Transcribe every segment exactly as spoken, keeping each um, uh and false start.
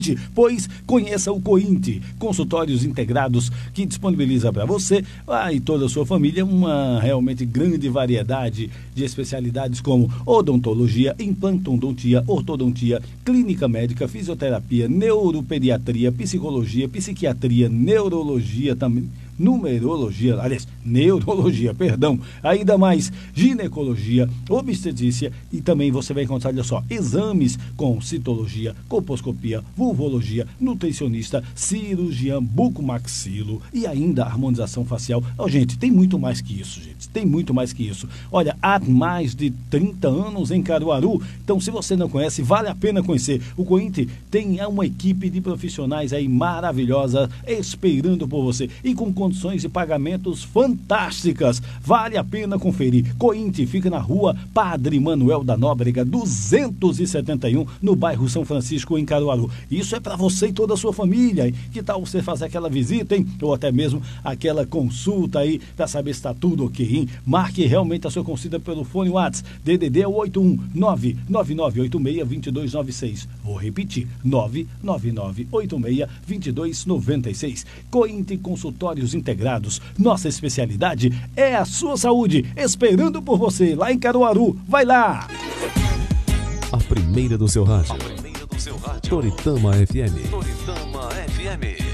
Pois conheça o Cointe, consultórios integrados que disponibiliza para você ah, e toda a sua família uma realmente grande variedade de especialidades como odontologia, implantodontia, ortodontia, clínica médica, fisioterapia, neuropediatria, psicologia, psiquiatria, neurologia também. Numerologia, aliás, neurologia, perdão, ainda mais ginecologia, obstetrícia e também você vai encontrar, olha só, exames com citologia, colposcopia, vulvologia, nutricionista, cirurgião bucomaxilo e ainda harmonização facial. Oh, gente, tem muito mais que isso, gente, tem muito mais que isso. Olha, há mais de trinta anos em Caruaru, então se você não conhece, vale a pena conhecer. O Cointe tem uma equipe de profissionais aí maravilhosa esperando por você e com condições de pagamentos fantásticas. Vale a pena conferir. Cointe fica na rua Padre Manuel da Nóbrega, duzentos e setenta e um, no bairro São Francisco, em Caruaru. Isso é para você e toda a sua família, hein? Que tal você fazer aquela visita, hein? Ou até mesmo aquela consulta aí para saber se está tudo ok, hein? Marque realmente a sua consulta pelo fone WhatsApp D D D oito um nove nove nove oito seis dois dois nove seis. Vou repetir, nove nove nove oito seis dois dois nove seis. Cointe Consultórios Integrados. Nossa especialidade é a sua saúde, esperando por você lá em Caruaru. Vai lá! A primeira do seu rádio. A primeira do seu rádio. Toritama F M. Toritama F M.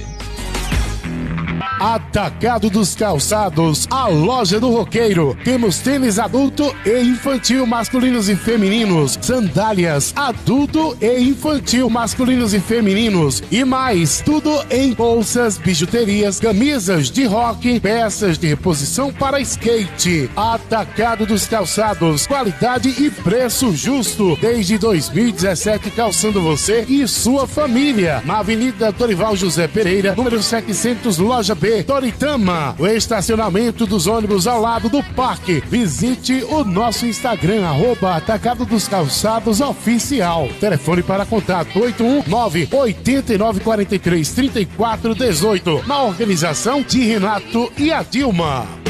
Atacado dos Calçados, a loja do roqueiro. Temos tênis adulto e infantil, masculinos e femininos, sandálias adulto e infantil, masculinos e femininos e mais, tudo em bolsas, bijuterias, camisas de rock, peças de reposição para skate. Atacado dos Calçados, qualidade e preço justo desde dois mil e dezessete, calçando você e sua família. Na Avenida Dorival José Pereira, número setecentos, loja B, Toritama, o estacionamento dos ônibus ao lado do parque. Visite o nosso Instagram, arroba Atacado dos Calçados Oficial. Telefone para contato oito um nove oito nove quatro três três quatro um oito. Na organização de Renato e a Dilma.